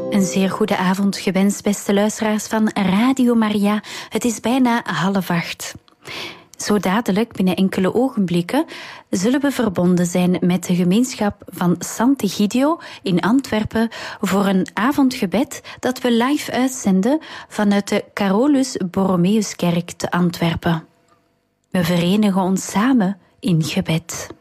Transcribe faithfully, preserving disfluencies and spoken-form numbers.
Een zeer goede avond gewenst, beste luisteraars van Radio Maria. Het is bijna half acht. Zo dadelijk, binnen enkele ogenblikken, zullen we verbonden zijn met de gemeenschap van Sant'Egidio in Antwerpen voor een avondgebed dat we live uitzenden vanuit de Carolus Borromeuskerk te Antwerpen. We verenigen ons samen in gebed.